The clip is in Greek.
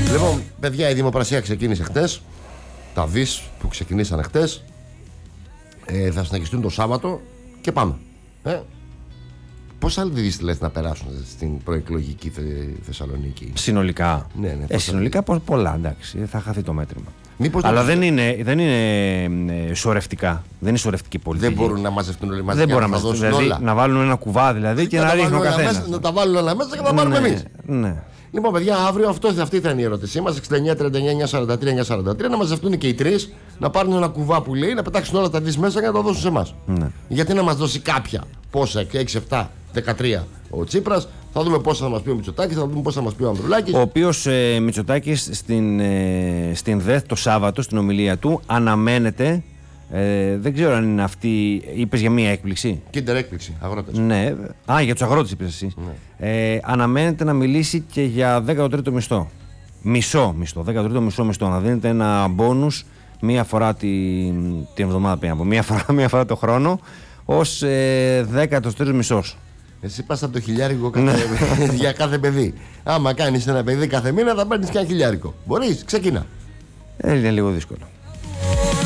Λοιπόν, παιδιά, η δημοπρασία ξεκίνησε χτες. Τα ΒΙΣ που ξεκινήσαν χτες θα συνεχιστούν το Σάββατο και πάμε. Πόσα ΒΙΣ λες να περάσουν στην προεκλογική Θεσσαλονίκη? Συνολικά. Ναι, συνολικά πολλά, εντάξει. Θα χαθεί το μέτρημα. Αλλά δεν είναι σωρευτικά. Δεν είναι σωρευτική πολιτική. Δεν μπορούν να μαζευτούν όλοι μαζί. Δεν μπορούν να μαζευτούν. Δηλαδή, να βάλουν ένα κουβά δηλαδή και να ρίχνουν ο καθένας. Να τα βάλουν όλα μέσα και να τα βάλουμε εμείς. Ναι. Λοιπόν, παιδιά, αύριο αυτή θα είναι η ερώτησή μας. 69-39-943-943. Να μαζευτούν και οι τρεις, να πάρουν ένα κουβά που λέει, να πετάξουν όλα τα ΒΙΣ μέσα και να τα δώσουν σε εμάς. Ναι. Γιατί να μας δώσει κάποια πόσα, 6, 7, 13 ο Τσίπρας, θα δούμε πόσα θα μας πει ο Μητσοτάκης, θα δούμε πόσα θα μας πει ο Ανδρουλάκης. Ο οποίος Μητσοτάκης στην ΔΕΘ το Σάββατο, στην ομιλία του, αναμένεται. Δεν ξέρω αν είναι αυτή. Είπες για μία έκπληξη. Κίντερ έκπληξη, αγρότες. Ναι. Για τους αγρότες είπες εσύ. Ναι. Αναμένεται να μιλήσει και για 13ο μισθό. Μισό μισθό. 13ο μισθό. Να δίνεται ένα μπόνους μία φορά την εβδομάδα πέρα. Μία φορά το χρόνο ως 13ο μισθός. Εσύ πας από το χιλιάρικο για κάθε παιδί. Άμα κάνεις ένα παιδί κάθε μήνα θα παίρνεις και ένα χιλιάρικο. Μπορείς, ξεκινά. Είναι λίγο δύσκολο.